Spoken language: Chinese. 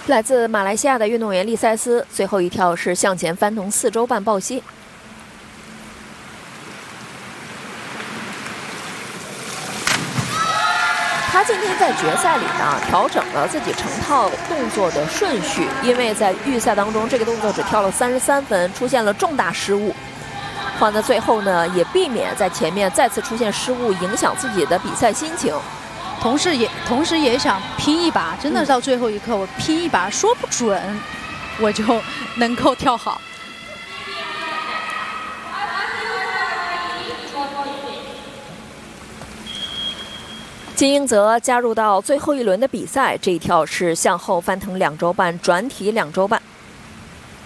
来自马来西亚的运动员利塞斯，最后一跳是向前翻腾4周半抱膝。他今天在决赛里呢，调整了自己成套动作的顺序，因为在预赛当中，这个动作只跳了33分，出现了重大失误。放在最后呢，也避免在前面再次出现失误，影响自己的比赛心情。 同时也想拼一把，真的到最后一刻，我拼一把，说不准我就能够跳好。 金英泽加入到最后一轮的比赛，这一跳是向后翻腾2周半，转体2周半。